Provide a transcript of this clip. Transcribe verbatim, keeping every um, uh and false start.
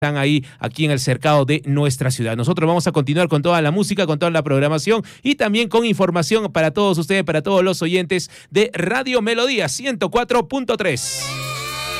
están ahí, aquí en el cercado de nuestra ciudad. Nosotros vamos a continuar con toda la música, con toda la programación y también con información para todos ustedes, para todos los oyentes de Radio Melodía ciento cuatro punto tres.